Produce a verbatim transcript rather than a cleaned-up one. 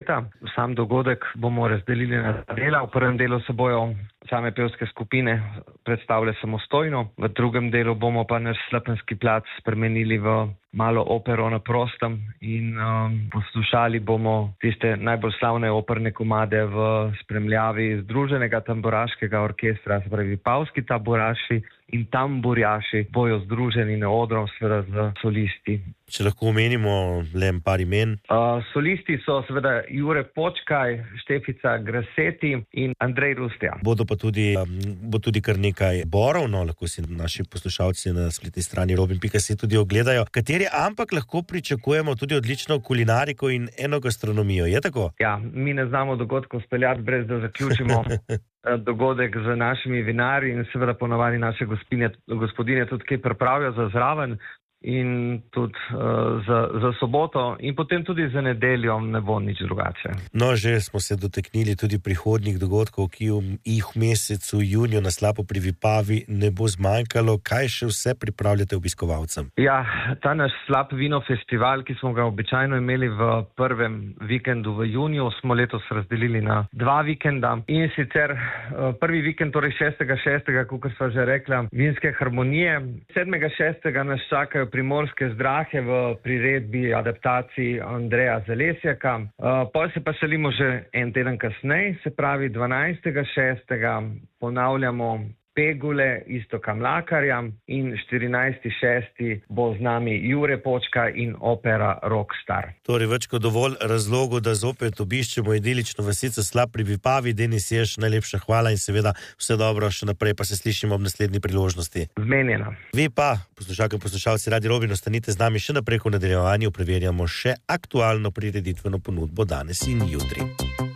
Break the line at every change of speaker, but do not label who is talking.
leta. Sam dogodek bomo razdelili na dva dela. V prvem delu se bojo same pevske skupine predstavlja samostojno. V drugem delu bomo pa naš Slapenski plac spremenili v malo opero na prostem in um, poslušali bomo tiste najbolj slavne operne komade v spremljavi Združenega tamburaškega orkestra, se pravi Vipavski tamburaši in tamburjaši bojo združeni na odru seveda z solisti.
Če lahko omenimo le par imen.
Uh, solisti so seveda Jure Počkaj, Štefica Graseti in Andrej Rustja.
Bodo pa tudi, um, bo tudi kar nekaj borov, no, lahko si naši poslušalci na spletni strani robin pika si tudi ogledajo, kateri ampak lahko pričakujemo tudi odlično kulinariko in enogastronomijo, je tako?
Ja, mi ne znamo dogodkov speljati brez da zaključimo dogodek z našimi vinarji in seveda ponavadi naše gospine, gospodine tudi kaj pripravijo za zraven in tudi uh, za, za soboto in potem tudi za nedeljo ne bo nič drugače.
No, že smo se dotaknili tudi prihodnjih dogodkov, ki jih v mesecu juniju na Slapu pri Vipavi ne bo zmanjkalo. Kaj še vse pripravljate obiskovalcem?
Ja, ta naš Slap vino festival, ki smo ga običajno imeli v prvem vikendu v juniju, smo letos razdelili na dva vikenda in sicer uh, prvi vikend, torej šestega šestega, kot sva že rekla, vinske harmonije. sedmega šestega nas čakajo primorske zdrahe v priredbi adaptaciji Andreja Zalesjaka. Uh, Potem se pa selimo že en teden kasneje, se pravi dvanajstega šestega ponavljamo Pegule Iztoka Mlakarja in štirinajstega šestega bo z nami Jure Počkaj in opera Rockstar.
Torej več kot dovolj razlogov, da zopet obiščemo idilično vasico Slap pri Vipavi. Denis Jež, najlepša hvala in seveda vse dobro še naprej, pa se slišimo ob naslednji priložnosti.
Zmenjena.
Vi pa, poslušalke in poslušalci Radio Robin, ostanite z nami še naprej, ko v nadaljevanju preverjamo še aktualno prireditveno ponudbo danes in jutri.